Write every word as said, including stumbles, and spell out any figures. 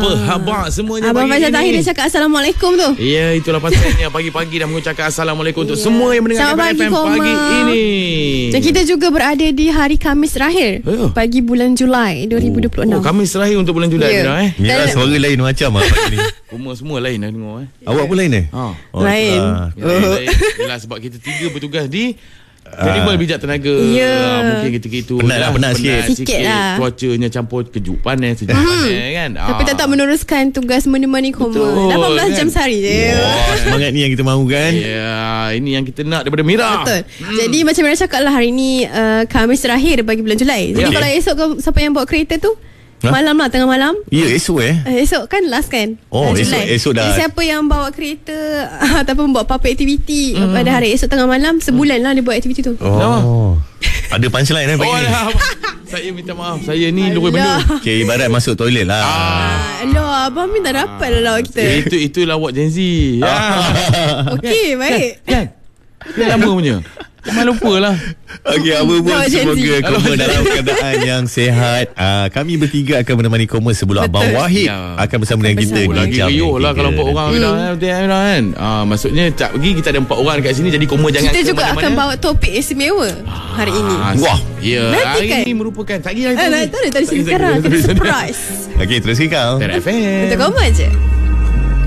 Apa khabar semuanya? Abang Faizal Tahir dia cakap Assalamualaikum tu. Ya, itulah pasalnya pagi-pagi dah mengucapkan Assalamualaikum untuk yeah. semua yang mendengar F M pagi ini. Dan kita juga berada di hari Khamis terakhir oh. pagi bulan Julai dua ribu dua puluh enam. Oh, Khamis terakhir untuk bulan Julai yeah. dah eh. Yalah, suara lain macam ah pagi ni. Semua semua lain dah dengar eh. Yeah. Awak pun lain eh? Ha. Oh, lain. Ya, lain. Yalah, sebab kita tiga bertugas di Teknikal bijak tenaga. yeah. uh, Mungkin ketika itu penat lah, penat sikit, sikit, sikit lah. Cuacanya campur kejut panas, sejuk panas kan. Tapi ah. tetap meneruskan tugas menemani koma lapan belas kan? jam sehari je. Oh, semangat ni yang kita mahu kan. Ya, yeah, ini yang kita nak daripada Mira. Betul. hmm. Jadi macam Mira cakap lah, hari ni uh, Khamis terakhir bagi bulan Julai. Jadi yeah. kalau esok siapa yang bawa kereta tu, ha? Malam lah, tengah malam. Ya, esok eh uh, Esok kan last kan. Oh, esok, esok dah. Jadi siapa yang bawa kereta ataupun buat apa-apa aktiviti mm. pada hari esok tengah malam, sebulan lah dia buat aktiviti tu. Oh, oh. Ada punchline eh pagi oh, ni. Saya minta maaf, saya ni luar benda. Okay, ibarat masuk toilet lah. ah. Alah, abang minta dapat lah lawak kita. Itu itu lawak Gen Z. Okey, baik Kan? Kan lama punya. Jangan lupa lah. Okey, apa pun semoga Koma dalam keadaan yang sihat. uh, Kami bertiga akan menemani Koma sebelum Betul. Abang Wahid ya. akan bersama dengan kita oh, lagi riuh lah kalau empat orang hmm. kan. uh, Maksudnya tak pergi, kita ada empat orang dekat sini. Jadi Koma jangan kita juga akan bawa topik istimewa hari ini. Wah, ya, hari ini merupakan tak lagi lagi. Tak ada, tak ada sekarang. Kita surprise. Okey, terus kekal F M Untuk Koma je.